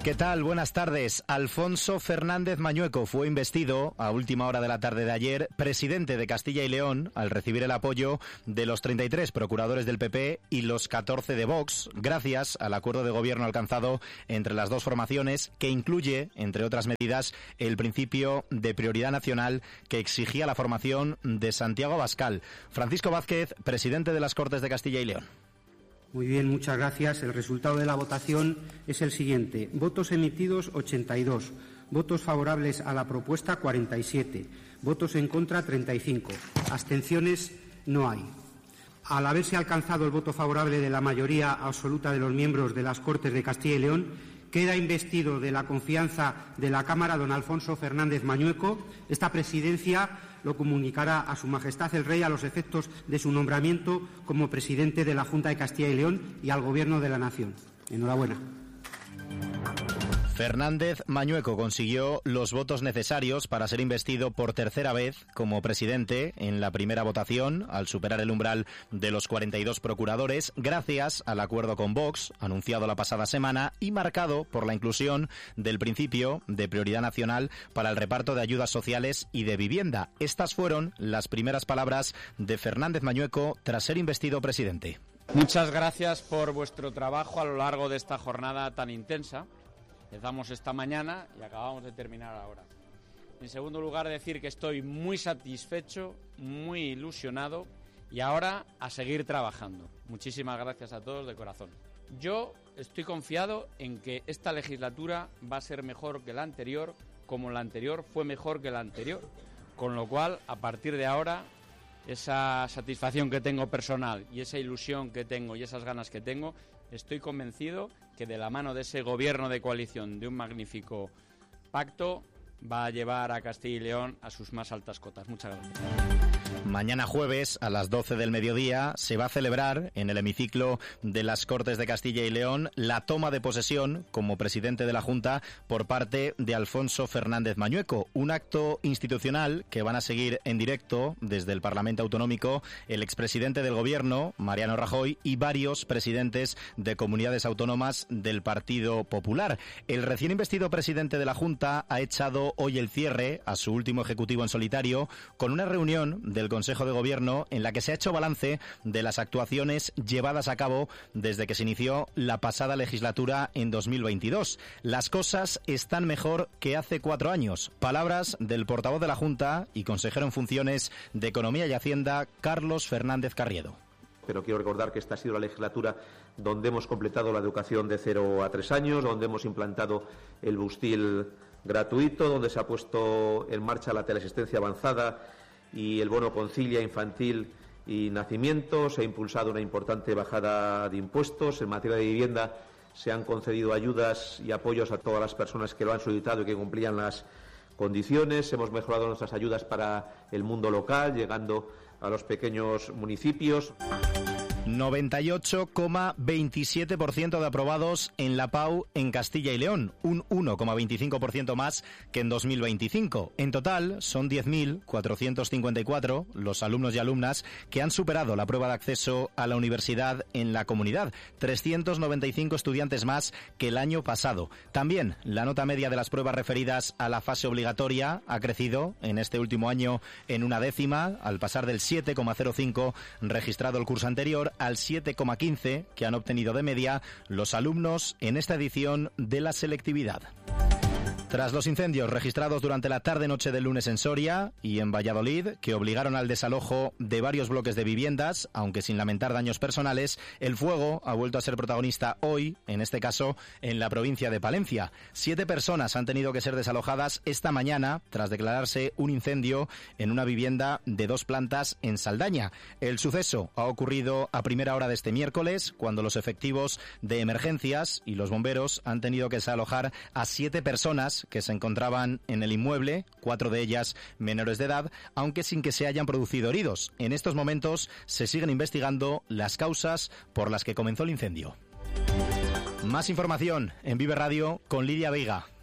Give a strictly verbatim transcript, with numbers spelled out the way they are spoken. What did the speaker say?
¿Qué tal? Buenas tardes. Alfonso Fernández Mañueco fue investido a última hora de la tarde de ayer presidente de Castilla y León al recibir el apoyo de los treinta y tres procuradores del P P y los catorce de Vox, gracias al acuerdo de gobierno alcanzado entre las dos formaciones, que incluye, entre otras medidas, el principio de prioridad nacional que exigía la formación de Santiago Abascal. Francisco Vázquez, presidente de las Cortes de Castilla y León. Muy bien, muchas gracias. El resultado de la votación es el siguiente. Votos emitidos, ochenta y dos. Votos favorables a la propuesta, cuarenta y siete. Votos en contra, treinta y cinco. Abstenciones no hay. Al haberse alcanzado el voto favorable de la mayoría absoluta de los miembros de las Cortes de Castilla y León, queda investido de la confianza de la Cámara don Alfonso Fernández Mañueco. Esta presidencia lo comunicará a Su Majestad el Rey a los efectos de su nombramiento como presidente de la Junta de Castilla y León y al Gobierno de la Nación. Enhorabuena. Fernández Mañueco consiguió los votos necesarios para ser investido por tercera vez como presidente en la primera votación, al superar el umbral de los cuarenta y dos procuradores, gracias al acuerdo con Vox, anunciado la pasada semana y marcado por la inclusión del principio de prioridad nacional para el reparto de ayudas sociales y de vivienda. Estas fueron las primeras palabras de Fernández Mañueco tras ser investido presidente. Muchas gracias por vuestro trabajo a lo largo de esta jornada tan intensa. Empezamos esta mañana y acabamos de terminar ahora. En segundo lugar, decir que estoy muy satisfecho, muy ilusionado y ahora a seguir trabajando. Muchísimas gracias a todos de corazón. Yo estoy confiado en que esta legislatura va a ser mejor que la anterior, como la anterior fue mejor que la anterior. Con lo cual, a partir de ahora, esa satisfacción que tengo personal y esa ilusión que tengo y esas ganas que tengo, estoy convencido que de la mano de ese gobierno de coalición, de un magnífico pacto, va a llevar a Castilla y León a sus más altas cotas. Muchas gracias. Mañana jueves a las doce del mediodía se va a celebrar en el hemiciclo de las Cortes de Castilla y León la toma de posesión como presidente de la Junta por parte de Alfonso Fernández Mañueco, un acto institucional que van a seguir en directo desde el Parlamento Autonómico el expresidente del Gobierno, Mariano Rajoy, y varios presidentes de comunidades autónomas del Partido Popular. El recién investido presidente de la Junta ha echado hoy el cierre a su último ejecutivo en solitario con una reunión del Consejo de Gobierno en la que se ha hecho balance de las actuaciones llevadas a cabo desde que se inició la pasada legislatura en dos mil veintidós. Las cosas están mejor que hace cuatro años. Palabras del portavoz de la Junta y consejero en funciones de Economía y Hacienda, Carlos Fernández Carriedo. Pero quiero recordar que esta ha sido la legislatura donde hemos completado la educación de cero a tres años, donde hemos implantado el Bustil gratuito, donde se ha puesto en marcha la teleasistencia avanzada y el bono concilia infantil y nacimiento. Se ha impulsado una importante bajada de impuestos. En materia de vivienda se han concedido ayudas y apoyos a todas las personas que lo han solicitado y que cumplían las condiciones. Hemos mejorado nuestras ayudas para el mundo local, llegando a los pequeños municipios. noventa y ocho coma veintisiete por ciento de aprobados en la P A U en Castilla y León, un uno coma veinticinco por ciento más que en dos mil veinticinco. En total, son diez mil cuatrocientos cincuenta y cuatro los alumnos y alumnas que han superado la prueba de acceso a la universidad en la comunidad, trescientos noventa y cinco estudiantes más que el año pasado. También, la nota media de las pruebas referidas a la fase obligatoria ha crecido en este último año en una décima, al pasar del siete coma cero cinco registrado el curso anterior al siete coma quince que han obtenido de media los alumnos en esta edición de la selectividad. Tras los incendios registrados durante la tarde-noche del lunes en Soria y en Valladolid, que obligaron al desalojo de varios bloques de viviendas, aunque sin lamentar daños personales, el fuego ha vuelto a ser protagonista hoy, en este caso, en la provincia de Palencia. Siete personas han tenido que ser desalojadas esta mañana tras declararse un incendio en una vivienda de dos plantas en Saldaña. El suceso ha ocurrido a primera hora de este miércoles, cuando los efectivos de emergencias y los bomberos han tenido que desalojar a siete personas que se encontraban en el inmueble, cuatro de ellas menores de edad, aunque sin que se hayan producido heridos. En estos momentos se siguen investigando las causas por las que comenzó el incendio. Más información en Vive Radio con Lidia Veiga.